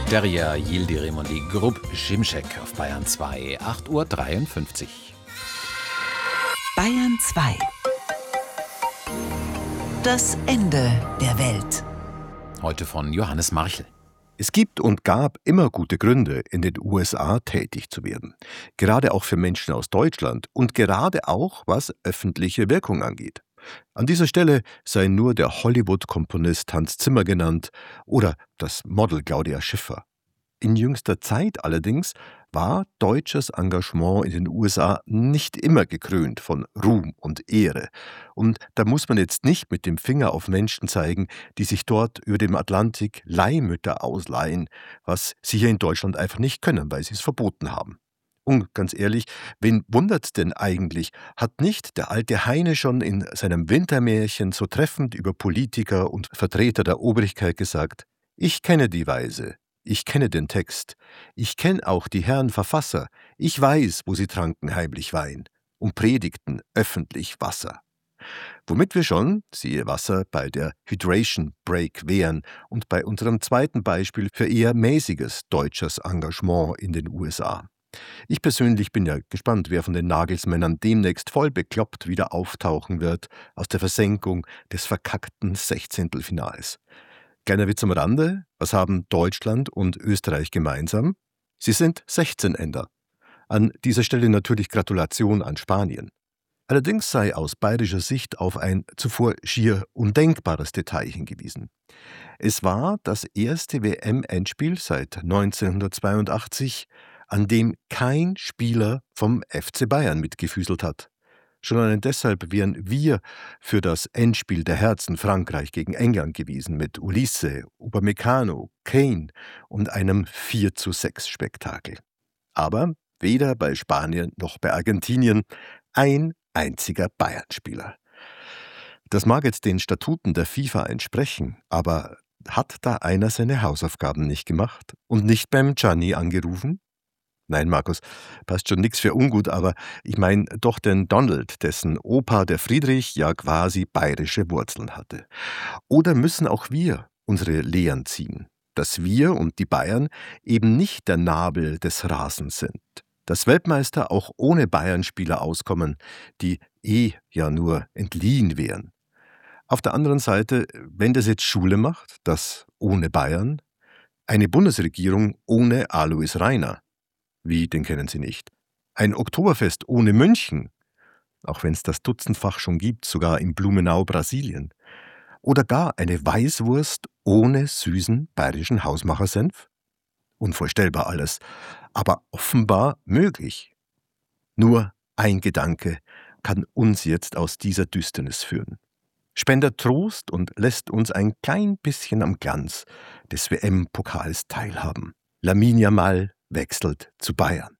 Derrière Yildirim und die Gruppe Şimşek auf Bayern 2, 8:53 Uhr. Bayern 2. Das Ende der Welt. Heute von Johannes Marchel. Es gibt und gab immer gute Gründe, in den USA tätig zu werden. Gerade auch für Menschen aus Deutschland und gerade auch, was öffentliche Wirkung angeht. An dieser Stelle sei nur der Hollywood-Komponist Hans Zimmer genannt oder das Model Claudia Schiffer. In jüngster Zeit allerdings war deutsches Engagement in den USA nicht immer gekrönt von Ruhm und Ehre. Und da muss man jetzt nicht mit dem Finger auf Menschen zeigen, die sich dort über dem Atlantik Leihmütter ausleihen, was sie hier in Deutschland einfach nicht können, weil sie es verboten haben. Und ganz ehrlich, wen wundert's denn eigentlich? Hat nicht der alte Heine schon in seinem Wintermärchen so treffend über Politiker und Vertreter der Obrigkeit gesagt: Ich kenne die Weise, ich kenne den Text, ich kenne auch die Herren Verfasser, ich weiß, wo sie tranken heimlich Wein und predigten öffentlich Wasser. Womit wir schon, siehe Wasser, bei der Hydration Break wären und bei unserem zweiten Beispiel für eher mäßiges deutsches Engagement in den USA. Ich persönlich bin ja gespannt, wer von den Nagelsmännern demnächst voll bekloppt wieder auftauchen wird aus der Versenkung des verkackten Sechzehntelfinals. Kleiner Witz am Rande, was haben Deutschland und Österreich gemeinsam? Sie sind 16-Ender. An dieser Stelle natürlich Gratulation an Spanien. Allerdings sei aus bayerischer Sicht auf ein zuvor schier undenkbares Detail hingewiesen. Es war das erste WM-Endspiel seit 1982, an dem kein Spieler vom FC Bayern mitgefüßelt hat. Schon allein deshalb wären wir für das Endspiel der Herzen Frankreich gegen England gewesen mit Ulisse, Upamecano, Kane und einem 4:6 Spektakel. Aber weder bei Spanien noch bei Argentinien ein einziger Bayern-Spieler. Das mag jetzt den Statuten der FIFA entsprechen, aber hat da einer seine Hausaufgaben nicht gemacht und nicht beim Gianni angerufen? Nein, Markus, passt schon nix für ungut, aber ich meine doch den Donald, dessen Opa, der Friedrich, ja quasi bayerische Wurzeln hatte. Oder müssen auch wir unsere Lehren ziehen, dass wir und die Bayern eben nicht der Nabel des Rasens sind, dass Weltmeister auch ohne Bayern-Spieler auskommen, die ja nur entliehen wären. Auf der anderen Seite, wenn das jetzt Schule macht, das ohne Bayern, eine Bundesregierung ohne Alois Rainer. Wie, den kennen Sie nicht? Ein Oktoberfest ohne München, auch wenn es das dutzendfach schon gibt, sogar in Blumenau, Brasilien. Oder gar eine Weißwurst ohne süßen bayerischen Hausmachersenf? Unvorstellbar alles, aber offenbar möglich. Nur ein Gedanke kann uns jetzt aus dieser Düsternis führen. Spendet Trost und lässt uns ein klein bisschen am Glanz des WM-Pokals teilhaben. Lamine Yamal wechselt zu Bayern.